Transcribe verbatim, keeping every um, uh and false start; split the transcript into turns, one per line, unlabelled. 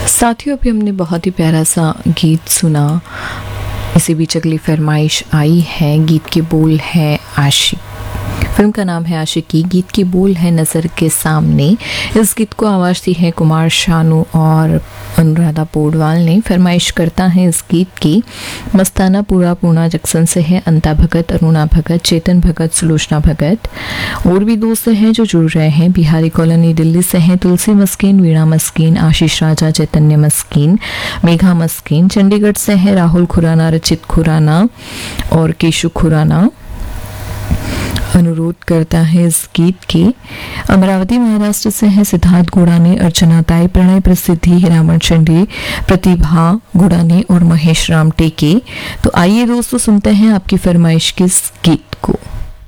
साथियों, अभी हमने बहुत ही प्यारा सा गीत सुना। इसी बीच अगली फरमाइश आई है। गीत के बोल है आशिक, फिल्म का नाम है आशिकी। गीत के बोल है नज़र के सामने। इस गीत को आवाज़ दी है कुमार शानू और अनुराधा पौडवाल ने। फरमाइश करता है इस गीत की मस्ताना पूरा पूना जंक्शन से है अंता भगत, अरुणा भगत, चेतन भगत, सुलोचना भगत। और भी दोस्त हैं जो जुड़ रहे हैं। बिहारी कॉलोनी दिल्ली से हैं तुलसी मस्कीन, वीणा मस्कीन, आशीष राजा, चैतन्य मस्कीन, मेघा मस्कीन। चंडीगढ़ से है राहुल खुराना, रचित खुराना और केशु खुराना। अनुरोध करता है इस गीत की। अमरावती महाराष्ट्र से है सिद्धार्थ गुड़ाने, अर्चना ताई, प्रणय प्रसिद्धि, हिरामण चंडी, प्रतिभा गुड़ाने और महेश राम टेके। तो आइए दोस्तों सुनते हैं आपकी फरमाइश के इस गीत को।